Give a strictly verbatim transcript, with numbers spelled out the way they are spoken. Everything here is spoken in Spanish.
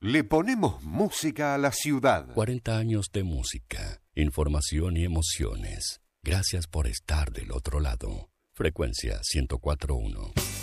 Le ponemos música a la ciudad. cuarenta años de música, información y emociones. Gracias por estar del otro lado. Frecuencia ciento cuatro punto uno.